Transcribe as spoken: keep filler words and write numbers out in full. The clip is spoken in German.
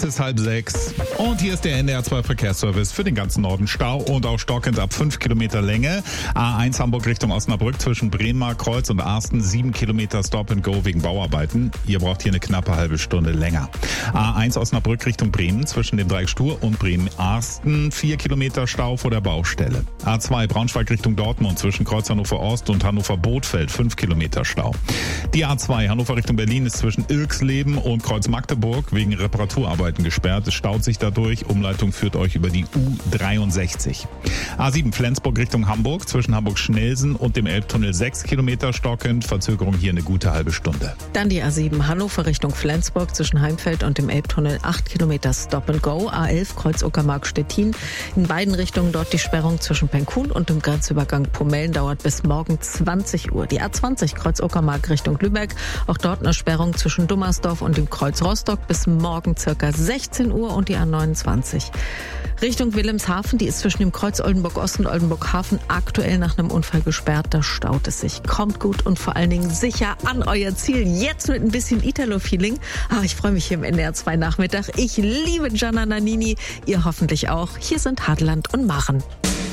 ist halb sechs und hier ist der N D R zwei Verkehrsservice für den ganzen Norden. Stau und auch stockend ab fünf Kilometer Länge. A eins Hamburg Richtung Osnabrück zwischen Bremer Kreuz und Arsten sieben Kilometer Stop and Go wegen Bauarbeiten. Ihr braucht hier eine knappe halbe Stunde länger. A eins Osnabrück Richtung Bremen zwischen dem Dreieck Stur und Bremen-Arsten vier Kilometer Stau vor der Baustelle. A zwei Braunschweig Richtung Dortmund zwischen Kreuz Hannover Ost und Hannover Bothfeld fünf Kilometer Stau. Die A zwei Hannover Richtung Berlin ist zwischen Ilksleben und Kreuz Magdeburg wegen Reparaturarbeiten gesperrt. Es staut sich dadurch. Umleitung führt euch über die U dreiundsechzig. A sieben Flensburg Richtung Hamburg zwischen Hamburg-Schnelsen und dem Elbtunnel sechs Kilometer stockend. Verzögerung hier eine gute halbe Stunde. Dann die A sieben Hannover Richtung Flensburg zwischen Heimfeld und dem Elbtunnel acht Kilometer Stop and Go. A elf Kreuz Uckermark-Stettin. In beiden Richtungen dort die Sperrung zwischen Penkun und dem Grenzübergang Pomellen dauert bis morgen zwanzig Uhr. Die A zwanzig Kreuz Uckermark Richtung Lübeck. Auch dort eine Sperrung zwischen Dummersdorf und dem Kreuz Rostock bis morgen circa sechzehn Uhr. Und die A neunundzwanzig Richtung Wilhelmshaven, die ist zwischen dem Kreuz Oldenburg-Ost und Oldenburg-Hafen aktuell nach einem Unfall gesperrt. Da staut es sich. Kommt gut und vor allen Dingen sicher an euer Ziel. Jetzt mit ein bisschen Italo-Feeling. Ah, ich freue mich hier im N D R zwei Nachmittag. Ich liebe Gianna Nannini. Ihr hoffentlich auch. Hier sind Hadeland und Maren.